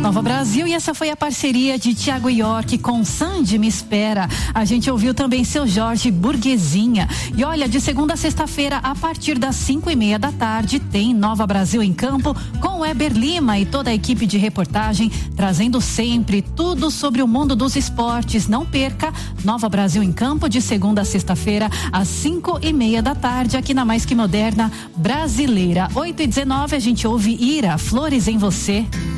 Nova Brasil, e essa foi a parceria de Thiago York com Sandy Me Espera. A gente ouviu também Seu Jorge Burguesinha. E olha, de segunda a sexta-feira, a partir das 5:30 da tarde, tem Nova Brasil em Campo com Weber Lima e toda a equipe de reportagem, trazendo sempre tudo sobre o mundo dos esportes. Não perca Nova Brasil em Campo, de segunda a sexta-feira, às 5:30 da tarde, aqui na Mais Que Moderna Brasileira. 8:19, a gente ouve Ira, Flores em Você.